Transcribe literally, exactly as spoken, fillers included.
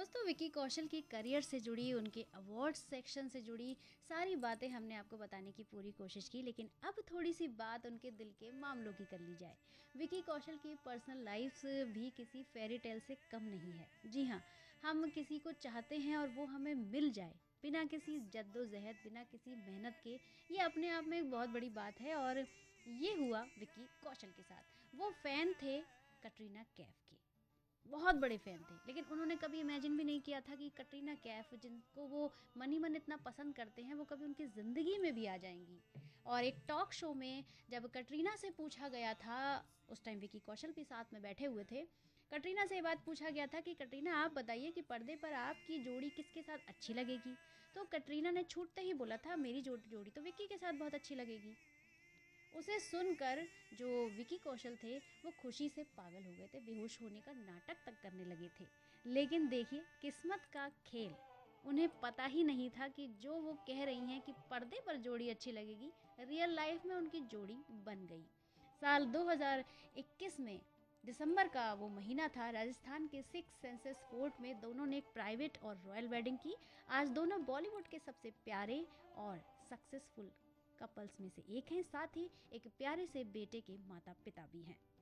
दोस्तों विकी कौशल की करियर से जुड़ी, उनके अवार्ड्स सेक्शन से जुड़ी सारी बातें हमने आपको बताने की पूरी कोशिश की, लेकिन अब थोड़ी सी बात उनके दिल के मामलों की कर ली जाए। विकी कौशल की पर्सनल लाइफ भी किसी फेरी टेल से कम नहीं है। जी हाँ, हम किसी को चाहते हैं और वो हमें मिल जाए बिना किसी जद्दोजहद, बिना किसी मेहनत के, ये अपने आप में एक बहुत बड़ी बात है। और ये हुआ विकी कौशल के साथ। वो फैन थे कटरीना कैफ के, बहुत बड़े फ़ैन थे, लेकिन उन्होंने कभी इमेजिन भी नहीं किया था कि कटरीना कैफ़, जिनको वो मन ही मन इतना पसंद करते हैं, वो कभी उनकी ज़िंदगी में भी आ जाएँगी। और एक टॉक शो में जब कटरीना से पूछा गया था, उस टाइम विकी कौशल भी साथ में बैठे हुए थे, कटरीना से ये बात पूछा गया था कि कटरीना आप बताइए कि पर्दे पर आपकी जोड़ी किसके साथ अच्छी लगेगी? तो कटरीना ने छूटते ही बोला था, मेरी जो जोड़ी तो विक्की के साथ बहुत अच्छी लगेगी। उसे सुनकर जो विकी कौशल थे वो खुशी से पागल हो गए थे, बेहोश होने का नाटक तक करने लगे थे। लेकिन देखिए किस्मत का खेल, उन्हें पता ही नहीं था कि जो वो कह रही हैं कि पर्दे पर जोड़ी अच्छी लगेगी, रियल लाइफ में उनकी जोड़ी बन गई। साल दो हज़ार इक्कीस में दिसंबर का वो महीना था, राजस्थान के सिक्स सेंसेस फोर्ट में दोनों ने एक प्राइवेट और रॉयल वेडिंग की। आज दोनों बॉलीवुड के सबसे प्यारे और सक्सेसफुल कपल्स में से एक हैं, साथ ही एक प्यारे से बेटे के माता पिता भी हैं।